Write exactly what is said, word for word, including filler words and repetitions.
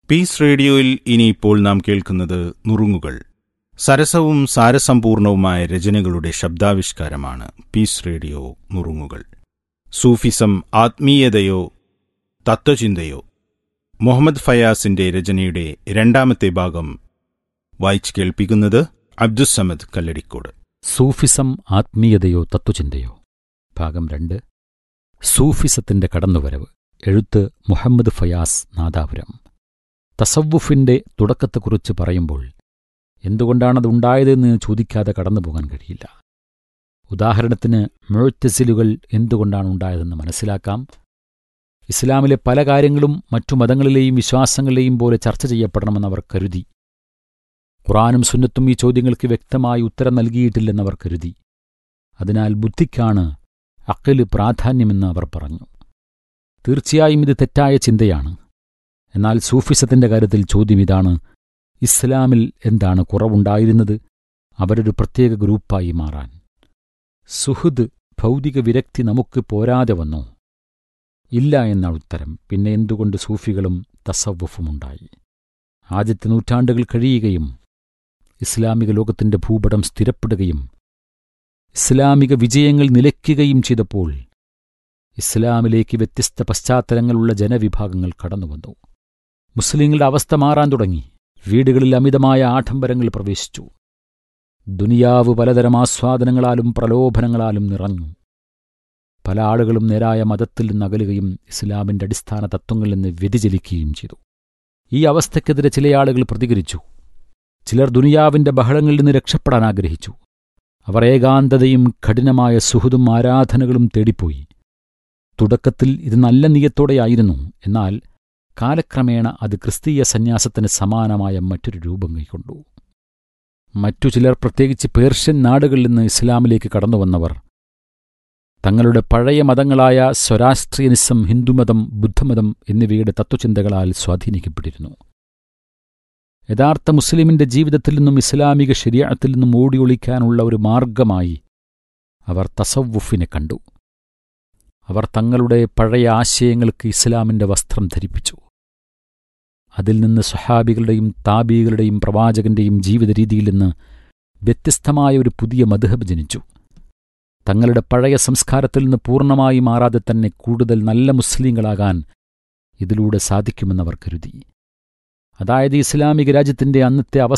Piece റേഡിയോയിൽ ഇനിയിപ്പോൾ നാം കേൾക്കുന്നത് നുറുങ്ങുകൾ. സരസവും സാരസമ്പൂർണവുമായ രചനകളുടെ ശബ്ദാവിഷ്കാരമാണ് പീസ് റേഡിയോ നുറുങ്ങുകൾ. സൂഫിസം ആത്മീയതയോ തത്വചിന്തയോ? മുഹമ്മദ് ഫയാസിന്റെ രചനയുടെ രണ്ടാമത്തെ ഭാഗം വായിച്ചു കേൾപ്പിക്കുന്നത് അബ്ദുസ്സമദ് കല്ലടിക്കോട്. സൂഫിസം ആത്മീയതയോ തത്വചിന്തയോ? ഭാഗം രണ്ട്. സൂഫിസത്തിന്റെ കടന്നുവരവ്. എഴുത്ത് മുഹമ്മദ് ഫയാസ്, നാദാപുരം. തസവുഫിന്റെ തുടക്കത്തെക്കുറിച്ച് പറയുമ്പോൾ എന്തുകൊണ്ടാണതുണ്ടായതെന്ന് ചോദിക്കാതെ കടന്നുപോകാൻ കഴിയില്ല. ഉദാഹരണത്തിന്, മുഅ്തസിലുകൾ എന്തുകൊണ്ടാണ് ഉണ്ടായതെന്ന് മനസ്സിലാക്കാം. ഇസ്ലാമിലെ പല കാര്യങ്ങളും മറ്റു മതങ്ങളിലെയും വിശ്വാസങ്ങളിലെയും പോലെ ചർച്ച ചെയ്യപ്പെടണമെന്നവർ കരുതി. ഖുർആനും സുന്നത്തും ഈ ചോദ്യങ്ങൾക്ക് വ്യക്തമായി ഉത്തരം നൽകിയിട്ടില്ലെന്നവർ കരുതി. അതിനാൽ ബുദ്ധിക്കാണ് അഖ്ല് പ്രാധാന്യമെന്ന് അവർ പറഞ്ഞു. തീർച്ചയായും ഇത് തെറ്റായ ചിന്തയാണ്. എന്നാൽ സൂഫിസത്തിന്റെ കാര്യത്തിൽ ചോദ്യം ഇതാണ്: ഇസ്ലാമിൽ എന്താണ് കുറവുണ്ടായിരുന്നത് അവരൊരു പ്രത്യേക ഗ്രൂപ്പായി മാറാൻ? സുഹൃദ്, ഭൗതിക വിരക്തി നമുക്ക് പോരാതെ വന്നോ? ഇല്ല എന്നാണ് ഉത്തരം. പിന്നെ എന്തുകൊണ്ട് സൂഫികളും തസവുഫുമുണ്ടായി? ആദ്യത്തെ നൂറ്റാണ്ടുകൾ കഴിയുകയും ഇസ്ലാമിക ലോകത്തിന്റെ ഭൂപടം സ്ഥിരപ്പെടുകയും ഇസ്ലാമിക വിജയങ്ങൾ നിലയ്ക്കുകയും ചെയ്തപ്പോൾ ഇസ്ലാമിലേക്ക് വ്യത്യസ്ത പശ്ചാത്തലങ്ങളുള്ള ജനവിഭാഗങ്ങൾ കടന്നുവന്നു. മുസ്ലിങ്ങളുടെ അവസ്ഥ മാറാൻ തുടങ്ങി. വീടുകളിൽ അമിതമായ ആഡംബരങ്ങൾ പ്രവേശിച്ചു. ദുനിയാവ് പലതരം ആസ്വാദനങ്ങളാലും പ്രലോഭനങ്ങളാലും നിറഞ്ഞു. പല ആളുകളും നേരായ മതത്തിൽ നിന്ന് അകലുകയും ഇസ്ലാമിന്റെ അടിസ്ഥാന തത്വങ്ങളിൽ നിന്ന് വ്യതിചലിക്കുകയും ചെയ്തു. ഈ അവസ്ഥയ്ക്കെതിരെ ചില ആളുകൾ പ്രതികരിച്ചു. ചിലർ ദുനിയാവിന്റെ ബഹളങ്ങളിൽ നിന്ന് രക്ഷപ്പെടാൻ ആഗ്രഹിച്ചു. അവർ ഏകാന്തതയും കഠിനമായ സുഹൃദും ആരാധനകളും തേടിപ്പോയി. തുടക്കത്തിൽ ഇത് നല്ല നിയത്തോടെയായിരുന്നു. എന്നാൽ കാലക്രമേണ അത് ക്രിസ്തീയ സന്യാസത്തിന് സമാനമായ മറ്റൊരു രൂപം കൈക്കൊണ്ടു. മറ്റു ചിലർ, പ്രത്യേകിച്ച് പേർഷ്യൻ നാടുകളിൽ നിന്ന് ഇസ്ലാമിലേക്ക് കടന്നുവന്നവർ, തങ്ങളുടെ പഴയ മതങ്ങളായ സ്വരാഷ്ട്രീയനിസം, ഹിന്ദുമതം, ബുദ്ധമതം എന്നിവയുടെ തത്വചിന്തകളാൽ സ്വാധീനിക്കപ്പെട്ടിരുന്നു. യഥാർത്ഥ മുസ്ലിമിന്റെ ജീവിതത്തിൽ നിന്നും ഇസ്ലാമിക ശരീഅത്തിൽ നിന്നും ഓടിയൊളിക്കാനുള്ള ഒരു മാർഗമായി അവർ തസവുഫിനെ കണ്ടു. അവർ തങ്ങളുടെ പഴയ ആശയങ്ങൾക്ക് ഇസ്ലാമിന്റെ വസ്ത്രം ധരിപ്പിച്ചു. അതിൽ നിന്ന് സ്വഹാബികളുടെയും താബീകളുടെയും പ്രവാചകന്റെയും ജീവിത രീതിയിൽ നിന്ന് വ്യത്യസ്തമായ ഒരു പുതിയ മദ്ഹബ് ജനിച്ചു. തങ്ങളുടെ പഴയ സംസ്കാരത്തിൽ നിന്ന് പൂർണ്ണമായി മാറാതെ തന്നെ കൂടുതൽ നല്ല മുസ്ലിങ്ങളാകാൻ ഇതിലൂടെ സാധിക്കുമെന്നവർ കരുതി. അതായത് ഇസ്ലാമിക രാജ്യത്തിന്റെ അന്നത്തെ അവസ്ഥ